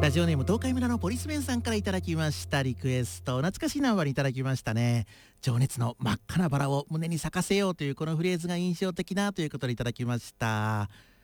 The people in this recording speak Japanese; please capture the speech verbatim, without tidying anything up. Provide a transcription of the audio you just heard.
ラジオネーム東海村のポリスメンさんからいただきましたリクエスト、懐かしいナンバーにいただきましたね。情熱の真っ赤なバラを胸に咲かせようというこのフレーズが印象的なということでいただきました。